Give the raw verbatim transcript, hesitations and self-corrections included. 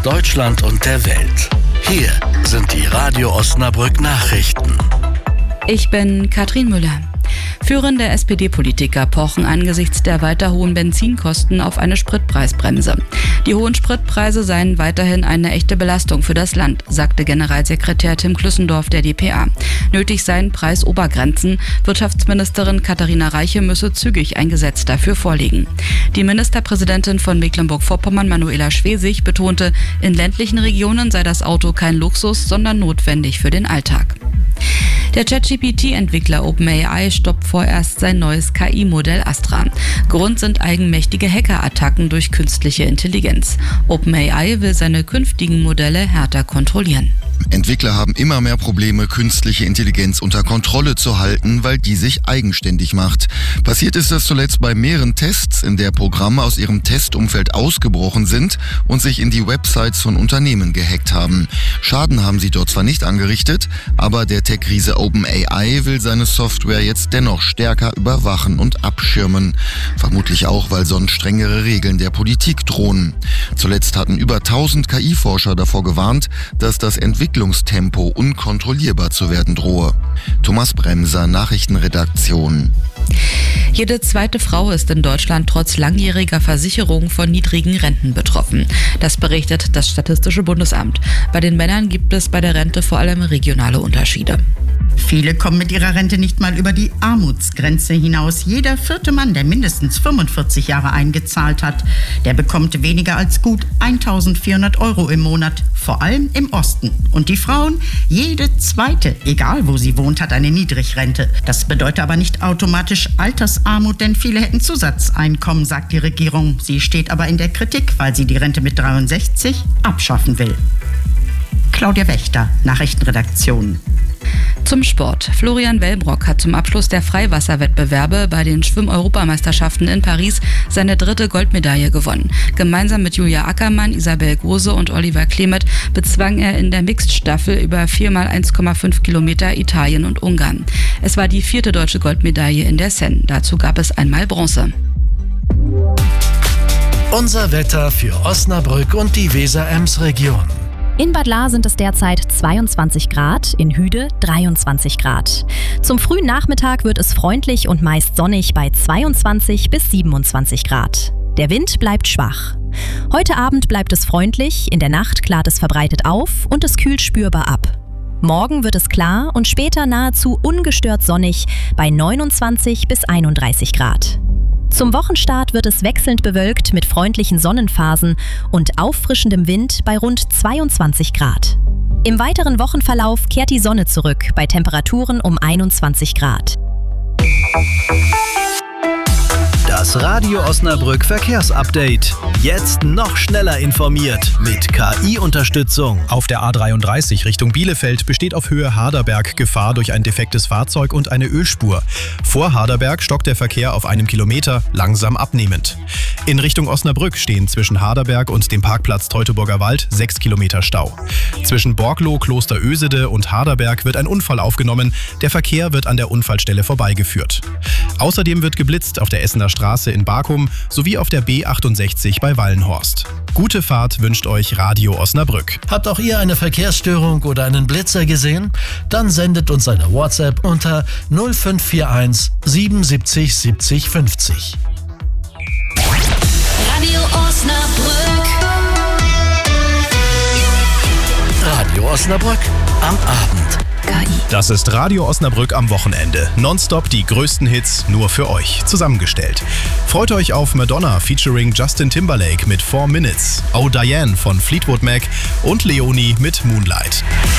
Deutschland und der Welt. Hier sind die Radio Osnabrück Nachrichten. Ich bin Katrin Müller. Führende S P D-Politiker pochen angesichts der weiter hohen Benzinkosten auf eine Spritpreisbremse. Die hohen Spritpreise seien weiterhin eine echte Belastung für das Land, sagte Generalsekretär Tim Klüssendorf der D P A. Nötig seien Preisobergrenzen. Wirtschaftsministerin Katharina Reiche müsse zügig ein Gesetz dafür vorlegen. Die Ministerpräsidentin von Mecklenburg-Vorpommern, Manuela Schwesig, betonte, in ländlichen Regionen sei das Auto kein Luxus, sondern notwendig für den Alltag. Der ChatGP T-Entwickler OpenAI stoppt vorerst sein neues K I-Modell Astra. Grund sind eigenmächtige Hackerattacken durch künstliche Intelligenz. OpenAI will seine künftigen Modelle härter kontrollieren. Entwickler haben immer mehr Probleme, künstliche Intelligenz unter Kontrolle zu halten, weil die sich eigenständig macht. Passiert ist das zuletzt bei mehreren Tests, in der Programme aus ihrem Testumfeld ausgebrochen sind und sich in die Websites von Unternehmen gehackt haben. Schaden haben sie dort zwar nicht angerichtet, aber der Tech-Riese OpenAI will seine Software jetzt dennoch stärker überwachen und abschirmen. Vermutlich auch, weil sonst strengere Regeln der Politik drohen. Zuletzt hatten über tausend K I-Forscher davor gewarnt, dass das Entwicklungstempo unkontrollierbar zu werden drohe. Thomas Bremser, Nachrichtenredaktion. Jede zweite Frau ist in Deutschland trotz langjähriger Versicherung von niedrigen Renten betroffen. Das berichtet das Statistische Bundesamt. Bei den Männern gibt es bei der Rente vor allem regionale Unterschiede. Viele kommen mit ihrer Rente nicht mal über die Armutsgrenze hinaus. Jeder vierte Mann, der mindestens fünfundvierzig Jahre eingezahlt hat, der bekommt weniger als gut eintausendvierhundert Euro im Monat, vor allem im Osten. Und die Frauen, jede zweite, egal wo sie wohnt, hat eine Niedrigrente. Das bedeutet aber nicht automatisch Altersarmut, denn viele hätten Zusatzeinkommen, sagt die Regierung. Sie steht aber in der Kritik, weil sie die Rente mit dreiundsechzig abschaffen will. Claudia Wächter, Nachrichtenredaktion. Zum Sport. Florian Wellbrock hat zum Abschluss der Freiwasserwettbewerbe bei den Schwimm-Europameisterschaften in Paris seine dritte Goldmedaille gewonnen. Gemeinsam mit Julia Ackermann, Isabel Gose und Oliver Klemet bezwang er in der Mixed-Staffel über vier mal eins Komma fünf Kilometer Italien und Ungarn. Es war die vierte deutsche Goldmedaille in der Seine. Dazu gab es einmal Bronze. Unser Wetter für Osnabrück und die Weser-Ems-Region. In Bad Lahr sind es derzeit zweiundzwanzig Grad, in Hüde dreiundzwanzig Grad. Zum frühen Nachmittag wird es freundlich und meist sonnig bei zweiundzwanzig bis siebenundzwanzig Grad. Der Wind bleibt schwach. Heute Abend bleibt es freundlich, in der Nacht klart es verbreitet auf und es kühlt spürbar ab. Morgen wird es klar und später nahezu ungestört sonnig bei neunundzwanzig bis einunddreißig Grad. Zum Wochenstart wird es wechselnd bewölkt mit freundlichen Sonnenphasen und auffrischendem Wind bei rund zweiundzwanzig Grad. Im weiteren Wochenverlauf kehrt die Sonne zurück bei Temperaturen um einundzwanzig Grad. Das Radio Osnabrück Verkehrsupdate. Jetzt noch schneller informiert mit K I-Unterstützung. Auf der A dreiunddreißig Richtung Bielefeld besteht auf Höhe Harderberg Gefahr durch ein defektes Fahrzeug und eine Ölspur. Vor Harderberg stockt der Verkehr auf einem Kilometer, langsam abnehmend. In Richtung Osnabrück stehen zwischen Harderberg und dem Parkplatz Teutoburger Wald sechs Kilometer Stau. Zwischen Borgloh, Kloster Ösede und Harderberg wird ein Unfall aufgenommen. Der Verkehr wird an der Unfallstelle vorbeigeführt. Außerdem wird geblitzt auf der Essener Straße in Barkum sowie auf der B achtundsechzig bei Wallenhorst. Gute Fahrt wünscht euch Radio Osnabrück. Habt auch ihr eine Verkehrsstörung oder einen Blitzer gesehen? Dann sendet uns eine WhatsApp unter null fünf vier eins siebenundsiebzig siebzig fünfzig. Radio Osnabrück. Radio Osnabrück am Abend. K I. Das ist Radio Osnabrück am Wochenende. Nonstop die größten Hits nur für euch zusammengestellt. Freut euch auf Madonna featuring Justin Timberlake mit Four Minutes, Oh Diane von Fleetwood Mac und Leonie mit Moonlight.